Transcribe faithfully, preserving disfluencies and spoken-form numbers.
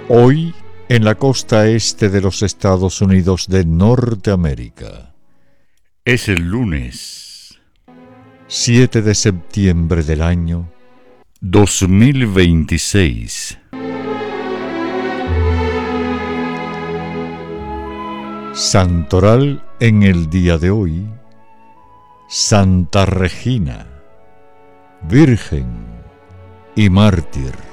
Hoy, en la costa este de los Estados Unidos de Norteamérica. Es el lunes siete de septiembre del año dos mil veintiséis. Santoral en el día de hoy: Santa Regina, Virgen y Mártir.